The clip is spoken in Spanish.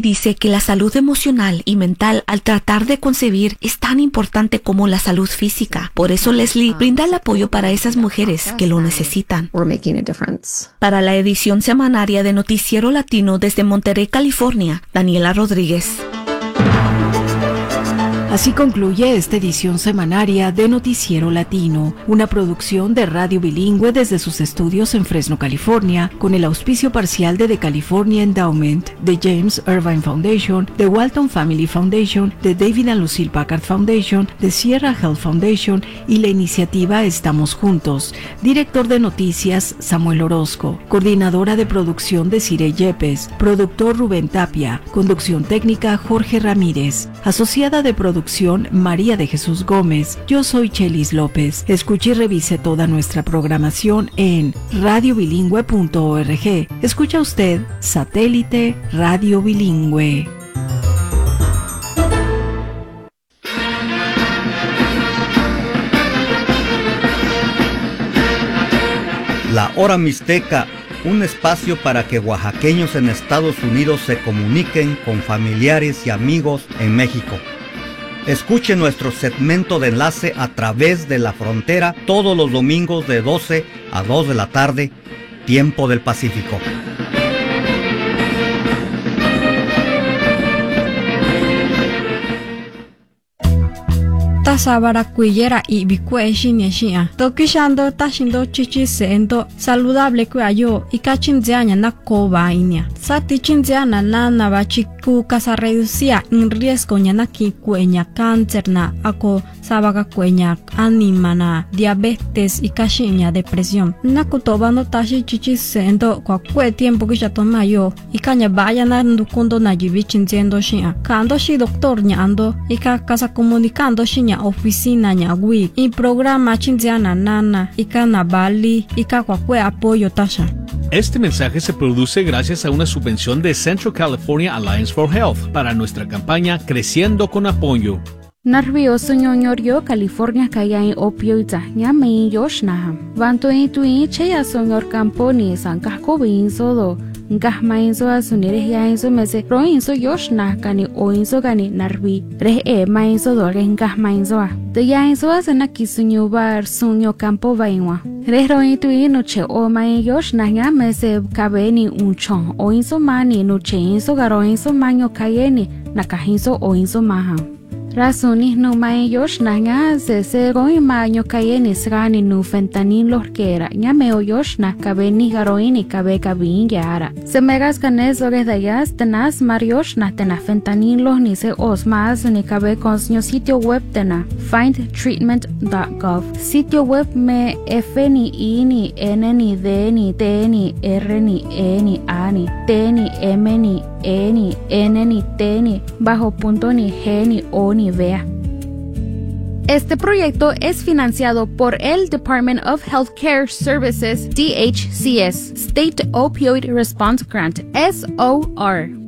dice que la salud emocional y mental al tratar de concebir es tan importante como la salud física. Por eso Leslie brinda el apoyo para esas mujeres que lo necesitan. Para la edición semanaria de Noticiero Latino desde Monterrey, California, Daniela Rodríguez. Así concluye esta edición semanaria de Noticiero Latino, una producción de Radio Bilingüe desde sus estudios en Fresno, California, con el auspicio parcial de The California Endowment, de James Irvine Foundation, de Walton Family Foundation, de David and Lucille Packard Foundation, de Sierra Health Foundation y la iniciativa Estamos Juntos. Director de Noticias, Samuel Orozco. Coordinadora de producción, Desiree Yepes. Productor, Rubén Tapia. Conducción técnica, Jorge Ramírez. Asociada de producción, María de Jesús Gómez. Yo soy Chelis López. Escuche y revise toda nuestra programación en radiobilingüe.org. Escucha usted Satélite Radio Bilingüe. La Hora Mixteca, un espacio para que oaxaqueños en Estados Unidos se comuniquen con familiares y amigos en México. Escuche nuestro segmento de enlace a través de la frontera todos los domingos de 12 a 2 de la tarde, tiempo del Pacífico. Tasabara kuyera y bikue shinyashia. Tokishando tashindo chichi sendo saludable kuayo y kachinziana na kobainia. Sati chinziana na bachiku casa reducía en riesgo na ki kuenya cáncer na ako sabaga kuenya anima na diabetes y kashinya depresión. Na kutobando tashi chichi sendo kwa kue tiempo que ya toma yo y kanya vaya na ndukundo na jibichinziendo shia. Kando shi doctor nyando y casa comunicando shinya oficina nyagui y programa chinziana nana y canabali y kakwe apoyo tasha. Este mensaje se produce gracias a una subvención de Central California Alliance for Health para nuestra campaña Creciendo con Apoyo. Nervioso ñoñorio California kaya opioida nyame yoshna. Vanto intui cheya sonyor camponi sankako binsodo. Ngahma inso asunire ya inso mese ro inso yoshna kani o inso kani narvi re ma inso dore ngahma inso de ya inso asana kisunyo bar sunyo campo vainwa re ro intui noche o ma yoshna ya mese kabeni unchon o inso mani noche inso garo inso manyo kayeni nakahinso o inso maha Rasuni no mayosh na nga se goi maño kayeni srani nu fentanilo kera nya meo yosh na kabeni heroini kabe kabin yara se megas kanezo redayas tenas mariosh na tena fentanilo ni se osmas ni kabe consnio sitio web tena findtreatment.gov sitio web me f ni i ni n ni d ni t ni r ni e ni a ni t ni m ni e ni n ni t ni bajo punto ni g ni o ni vea. Este proyecto es financiado por el Department of Healthcare Services, DHCS, State Opioid Response Grant, SOR.